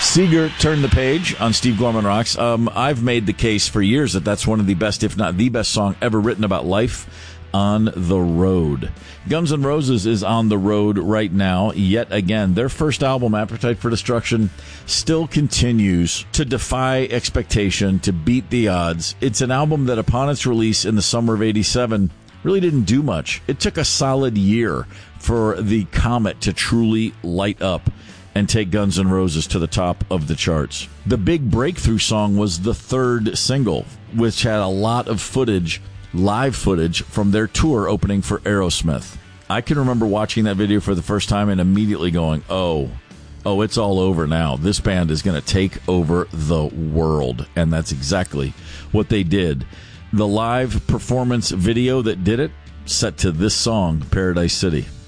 Seeger turned the page on Steve Gorman Rocks. I've made the case for years that that's one of the best, if not the best song ever written about life on the road. Guns N' Roses is on the road right now, yet again. Their first album, Appetite for Destruction, still continues to defy expectation, to beat the odds. It's an album that upon its release in the summer of '87 really didn't do much. It took a solid year for the Comet to truly light up and take Guns N' Roses to the top of the charts. The big breakthrough song was the third single, which had a lot of footage, live footage, from their tour opening for Aerosmith. I can remember watching that video for the first time and immediately going, oh, it's all over now. This band is going to take over the world. And that's exactly what they did. The live performance video that did it, set to this song, Paradise City.